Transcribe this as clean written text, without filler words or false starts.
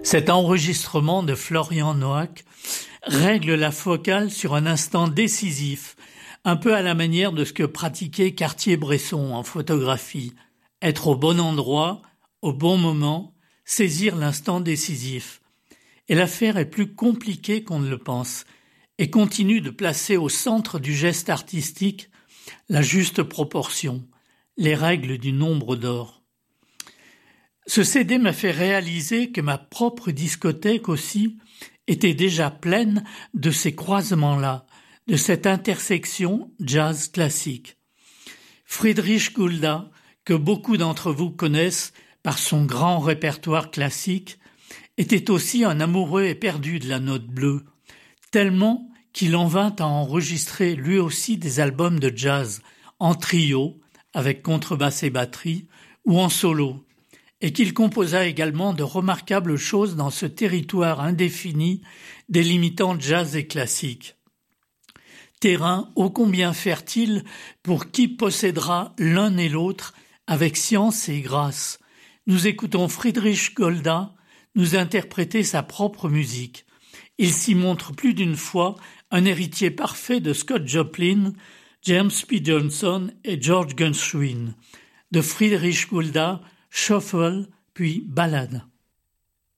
Cet enregistrement de Florian Noack règle la focale sur un instant décisif, un peu à la manière de ce que pratiquait Cartier-Bresson en photographie. Être au bon endroit, au bon moment, saisir l'instant décisif. Et l'affaire est plus compliquée qu'on ne le pense, et continue de placer au centre du geste artistique la juste proportion, les règles du nombre d'or. Ce CD m'a fait réaliser que ma propre discothèque aussi était déjà pleine de ces croisements-là, de cette intersection jazz classique. Friedrich Gulda, que beaucoup d'entre vous connaissent par son grand répertoire classique, était aussi un amoureux éperdu de la note bleue, tellement qu'il en vint à enregistrer lui aussi des albums de jazz en trio, avec contrebasse et batterie, ou en solo, et qu'il composa également de remarquables choses dans ce territoire indéfini délimitant jazz et classique. Terrain ô combien fertile pour qui possédera l'un et l'autre avec science et grâce. Nous écoutons Friedrich Gulda nous interpréter sa propre musique. Il s'y montre plus d'une fois un héritier parfait de Scott Joplin, James P. Johnson et George Gershwin. De Friedrich Gulda, Shuffle, puis Ballade.